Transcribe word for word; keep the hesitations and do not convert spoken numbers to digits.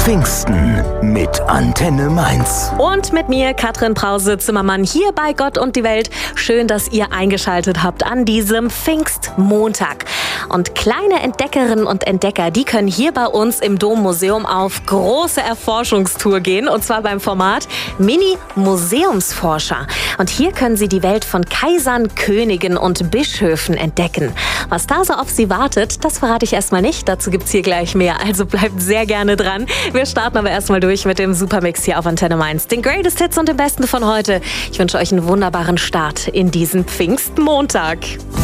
Pfingsten mit Antenne Mainz. Und mit mir, Katrin Brause-Zimmermann, hier bei Gott und die Welt. Schön, dass ihr eingeschaltet habt an diesem Pfingstmontag. Und kleine Entdeckerinnen und Entdecker, die können hier bei uns im Dommuseum auf große Erforschungstour gehen. Und zwar beim Format Mini-Museumsforscher. Und hier können sie die Welt von Kaisern, Königen und Bischöfen entdecken. Was da so auf sie wartet, das verrate ich erstmal nicht. Dazu gibt's hier gleich mehr. Also bleibt sehr gerne dran. Wir starten aber erstmal durch mit dem Supermix hier auf Antenne Mainz. Den Greatest Hits und den Besten von heute. Ich wünsche euch einen wunderbaren Start in diesen Pfingstmontag.